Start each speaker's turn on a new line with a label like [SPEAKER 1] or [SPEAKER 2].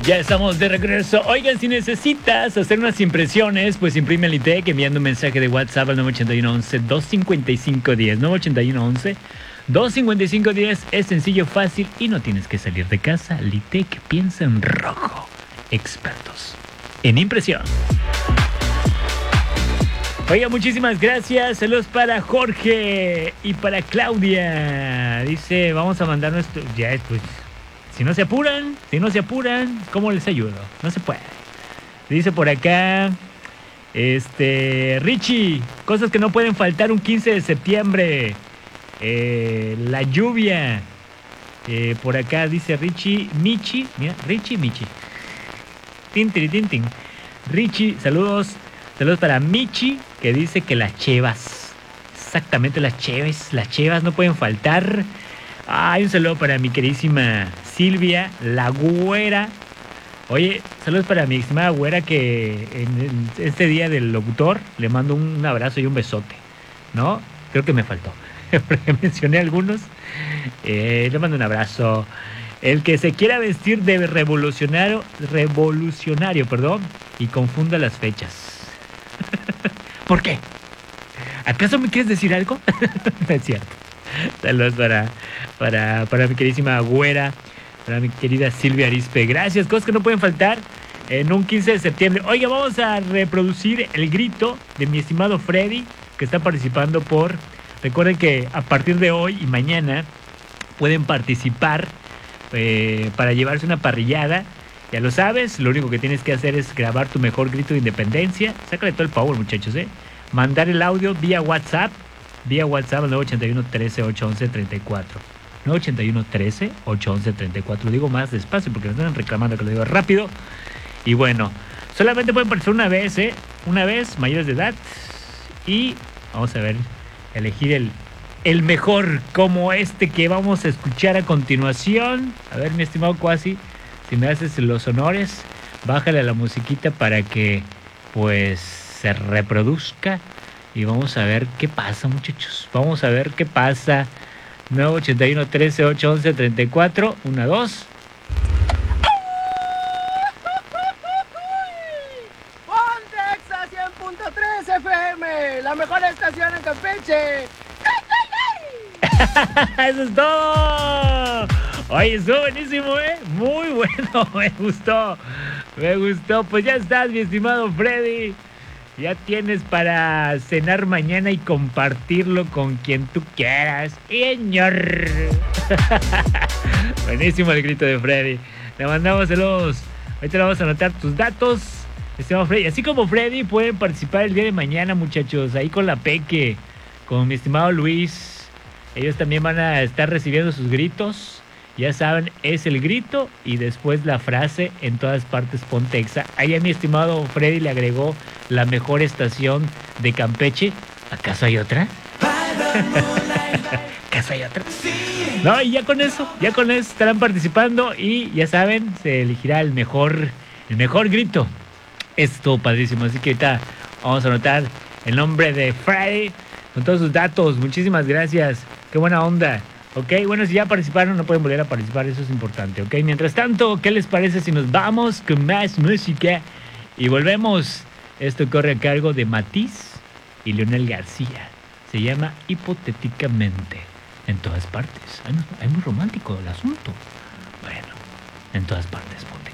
[SPEAKER 1] Ya estamos de regreso. Oigan, si necesitas hacer unas impresiones, pues imprime el ITEC enviando un mensaje de WhatsApp al 981-11-255-10. 981-11-255-10. Es sencillo, fácil y no tienes que salir de casa. Litec piensa en rojo. Expertos en impresión. Oiga, muchísimas gracias. Saludos para Jorge y para Claudia. Dice, vamos a mandar nuestro... Ya, pues... Si no se apuran, ¿cómo les ayudo? No se puede. Dice por acá, Richie, cosas que no pueden faltar un 15 de septiembre. La lluvia. Por acá dice Richie, Michi. Mira, Richie, Michi. Tin, tin, tin, tin. Richie, saludos. Saludos para Michi, que dice que las chevas. Exactamente, las chevas no pueden faltar. Ay, un saludo para mi queridísima Silvia, la güera. Oye, saludos para mi estimada güera que en este día del locutor le mando un abrazo y un besote, ¿no? Creo que me faltó, porque mencioné algunos. Le mando un abrazo. El que se quiera vestir de revolucionario, y confunda las fechas. ¿Por qué? ¿Acaso me quieres decir algo? No es cierto. Saludos para mi queridísima güera, para mi querida Silvia Arispe. Gracias, cosas que no pueden faltar en un 15 de septiembre. Oiga, vamos a reproducir el grito de mi estimado Freddy, que está participando por... Recuerden que a partir de hoy y mañana pueden participar para llevarse una parrillada. Ya lo sabes, lo único que tienes que hacer es grabar tu mejor grito de independencia. Sácale todo el power, muchachos, Mandar el audio vía WhatsApp al 981-13-811-34. 981-13-811-34. Lo digo más despacio porque me están reclamando que lo digo rápido. Y bueno, solamente pueden participar una vez, Una vez, mayores de edad. Y vamos a ver, elegir el mejor, como este que vamos a escuchar a continuación. A ver, mi estimado Cuasi, si me haces los honores, bájale a la musiquita para que pues se reproduzca. Y vamos a ver qué pasa, muchachos. Vamos a ver qué pasa. 981-13-811-34. 1, 2.
[SPEAKER 2] Ponte Exa 100.3 FM, la mejor estación en Campeche.
[SPEAKER 1] Eso es todo. Oye, estuvo buenísimo, muy bueno. Me gustó. Pues ya estás, mi estimado Freddy. Ya tienes para cenar mañana y compartirlo con quien tú quieras. Señor. Buenísimo el grito de Freddy. Le mandamos saludos. Ahorita le vamos a anotar tus datos, estimado Freddy. Así como Freddy, pueden participar el día de mañana, muchachos. Ahí con la Peque, con mi estimado Luis. Ellos también van a estar recibiendo sus gritos. Ya saben, es el grito y después la frase en todas partes ponte Exa. Ahí a mi estimado Freddy le agregó la mejor estación de Campeche. ¿Acaso hay otra? ¿Acaso hay otra? No, y ya con eso estarán participando y ya saben, se elegirá el mejor grito. Esto padrísimo, así que ahorita vamos a anotar el nombre de Freddy con todos sus datos. Muchísimas gracias, qué buena onda. Ok, bueno, si ya participaron, no pueden volver a participar, eso es importante, ok. Mientras tanto, ¿qué les parece si nos vamos con más música y volvemos? Esto corre a cargo de Matiz y Leonel García. Se llama Hipotéticamente. En todas partes. Ay, muy romántico el asunto. Bueno, en todas partes, ponte.